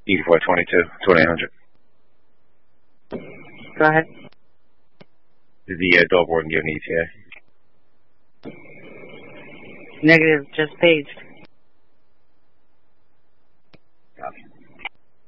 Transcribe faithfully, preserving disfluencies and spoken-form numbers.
eighty-four twenty-two, twenty-eight hundred. Go ahead. The uh, dog warden giving E T A. Negative, just paged.